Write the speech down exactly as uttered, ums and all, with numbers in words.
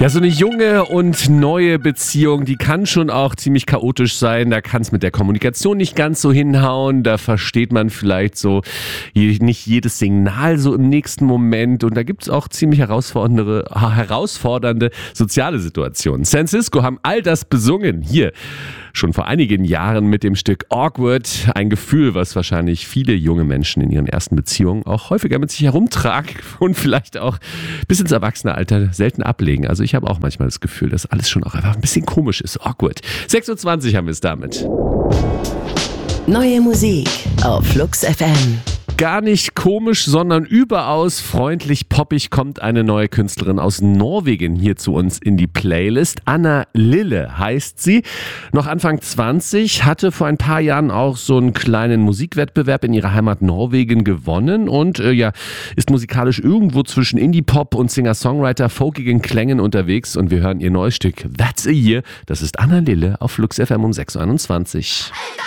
Ja, so eine junge und neue Beziehung, die kann schon auch ziemlich chaotisch sein. Da kann es mit der Kommunikation nicht ganz so hinhauen. Da versteht man vielleicht so nicht jedes Signal so im nächsten Moment. Und da gibt es auch ziemlich herausfordernde, herausfordernde soziale Situationen. San Cisco haben all das besungen. Hier schon vor einigen Jahren mit dem Stück Awkward. Ein Gefühl, was wahrscheinlich viele junge Menschen in ihren ersten Beziehungen auch häufiger mit sich herumtragen und vielleicht auch bis ins Erwachsenealter selten ablegen. Also ich habe auch manchmal das Gefühl, dass alles schon auch einfach ein bisschen komisch ist. Awkward. sechs Uhr zwanzig haben wir es damit. Neue Musik auf Flux F M. Gar nicht komisch, sondern überaus freundlich poppig kommt eine neue Künstlerin aus Norwegen hier zu uns in die Playlist. Anna Lille heißt sie. Noch Anfang zwanzig, hatte vor ein paar Jahren auch so einen kleinen Musikwettbewerb in ihrer Heimat Norwegen gewonnen und äh, ja, ist musikalisch irgendwo zwischen Indie-Pop und Singer-Songwriter-folkigen Klängen unterwegs und wir hören ihr neues Stück That's a Year. Das ist Anna Lille auf Flux F M um sechs Uhr einundzwanzig.